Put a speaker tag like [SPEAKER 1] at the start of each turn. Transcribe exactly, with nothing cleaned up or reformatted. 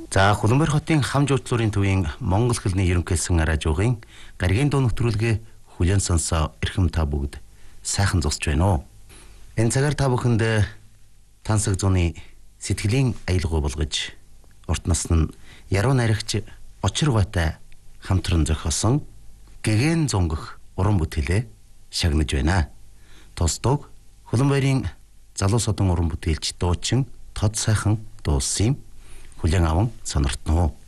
[SPEAKER 1] За Хөлбөмбөр хотын хам жуулчлалын төвийн Монгол хэлний ерөнхийлсөн радиогийн гаригийн дуу нэвтрүүлгээ хүлээн сонсоо эрхэм та бүгд сайхан зогсож байна уу? Энэ цагаар та бүхэнд тансаг зуны сэтгэлийн аялгаа болгож урт насны яруу найрагч Очир Гуйтай хамтран зохиосон гэгэн зунгах уран бүтээлээ шагнаж байна. Тусдаг Хөлбөмбөрийн залуу содон уран бүтээлч дуучин Тод сайхан дуулсан юм. Хүлээн аван сониртно.